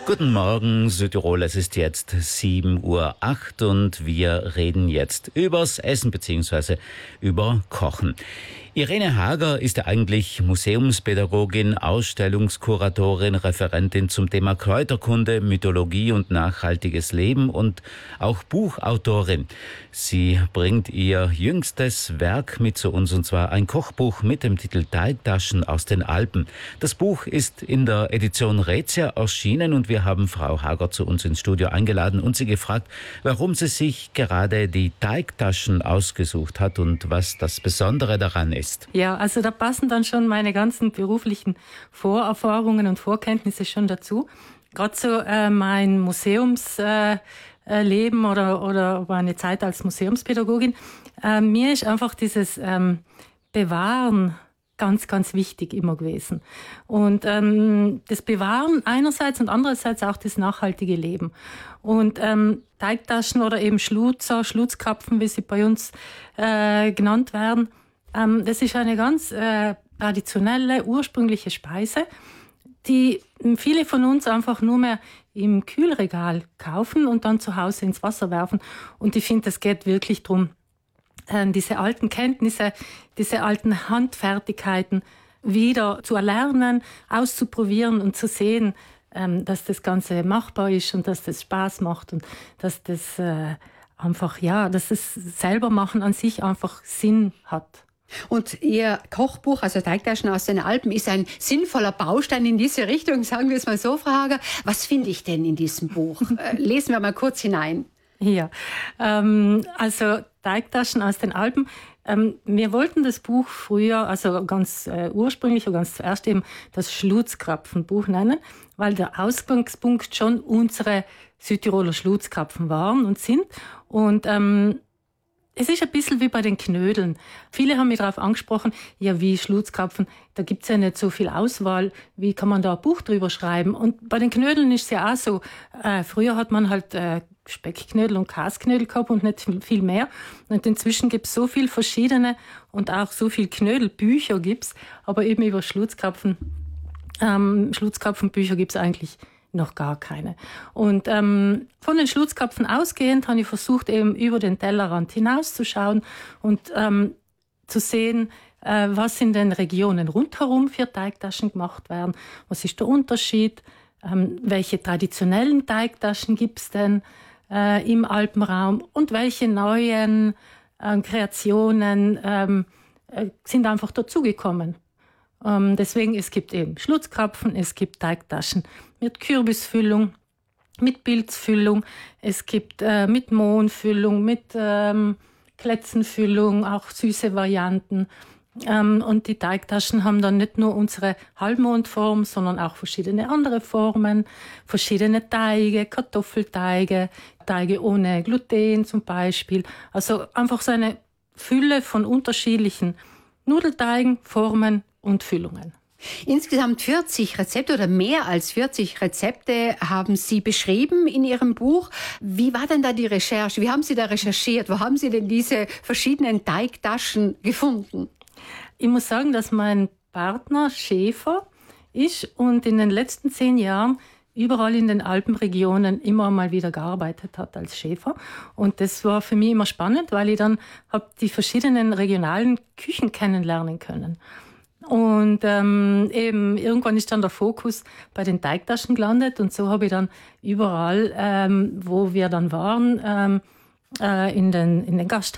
Guten Morgen, Südtirol. Es ist jetzt 7:08 Uhr und wir reden jetzt übers Essen bzw. über Kochen. Irene Hager ist ja eigentlich Museumspädagogin, Ausstellungskuratorin, Referentin zum Thema Kräuterkunde, Mythologie und nachhaltiges Leben und auch Buchautorin. Sie bringt ihr jüngstes Werk mit zu uns, und zwar ein Kochbuch mit dem Titel Teigtaschen aus den Alpen. Das Buch ist in der Edition Raetia erschienen und wir haben Frau Hager zu uns ins Studio eingeladen und sie gefragt, warum sie sich gerade die Teigtaschen ausgesucht hat und was das Besondere daran ist. Ja, also da passen dann schon meine ganzen beruflichen Vorerfahrungen und Vorkenntnisse schon dazu. Gerade so mein Museumsleben oder meine Zeit als Museumspädagogin. Mir ist einfach dieses Bewahren ganz, ganz wichtig immer gewesen. Und das Bewahren einerseits und andererseits auch das nachhaltige Leben. Und Teigtaschen oder eben Schlutzkrapfen, wie sie bei uns genannt werden, das ist eine ganz traditionelle, ursprüngliche Speise, die viele von uns einfach nur mehr im Kühlregal kaufen und dann zu Hause ins Wasser werfen. Und ich finde, es geht wirklich darum, diese alten Kenntnisse, diese alten Handfertigkeiten wieder zu erlernen, auszuprobieren und zu sehen, dass das Ganze machbar ist und dass das Spaß macht und dass das dass das selber machen an sich einfach Sinn hat. Und Ihr Kochbuch, also Teigtaschen aus den Alpen, ist ein sinnvoller Baustein in diese Richtung, sagen wir es mal so, Frau Hager. Was finde ich denn in diesem Buch? Lesen wir mal kurz hinein. Ja, also Teigtaschen aus den Alpen. Wir wollten das Buch früher, also ganz ursprünglich und ganz zuerst eben das Schlutzkrapfenbuch nennen, weil der Ausgangspunkt schon unsere Südtiroler Schlutzkrapfen waren und sind. Und es ist ein bisschen wie bei den Knödeln. Viele haben mich darauf angesprochen, ja, wie Schlutzkrapfen, da gibt's ja nicht so viel Auswahl, wie kann man da ein Buch drüber schreiben? Und bei den Knödeln ist es ja auch so, früher hat man halt Speckknödel und Kasknödel gehabt und nicht viel mehr. Und inzwischen gibt's so viel verschiedene und auch so viel Knödelbücher gibt's, aber eben über Schlutzkrapfenbücher gibt's eigentlich noch gar keine. Und von den Schlutzkrapfen ausgehend habe ich versucht, eben über den Tellerrand hinauszuschauen und zu sehen, was in den Regionen rundherum für Teigtaschen gemacht werden. Was ist der Unterschied? Welche traditionellen Teigtaschen gibt es denn im Alpenraum? Und welche neuen Kreationen sind einfach dazugekommen? Deswegen, es gibt eben Schlutzkrapfen, es gibt Teigtaschen mit Kürbisfüllung, mit Pilzfüllung, es gibt mit Mohnfüllung, mit Kletzenfüllung, auch süße Varianten. Und die Teigtaschen haben dann nicht nur unsere Halbmondform, sondern auch verschiedene andere Formen, verschiedene Teige, Kartoffelteige, Teige ohne Gluten zum Beispiel. Also einfach so eine Fülle von unterschiedlichen Nudelteigen, Formen und Füllungen. Insgesamt 40 Rezepte oder mehr als 40 Rezepte haben Sie beschrieben in Ihrem Buch. Wie war denn da die Recherche? Wie haben Sie da recherchiert? Wo haben Sie denn diese verschiedenen Teigtaschen gefunden? Ich muss sagen, dass mein Partner Schäfer ist und in den letzten 10 Jahren überall in den Alpenregionen immer mal wieder gearbeitet hat als Schäfer. Und das war für mich immer spannend, weil ich dann die verschiedenen regionalen Küchen kennenlernen können. Und eben irgendwann ist dann der Fokus bei den Teigtaschen gelandet und so habe ich dann überall, wo wir dann waren, in den Gasthäusern